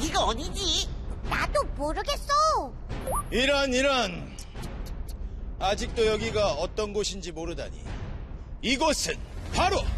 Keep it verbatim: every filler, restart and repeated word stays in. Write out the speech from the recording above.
여기가 어디지? 나도 모르겠어. 이런 이런. 아직도 여기가 어떤 곳인지 모르다니. 이곳은 바로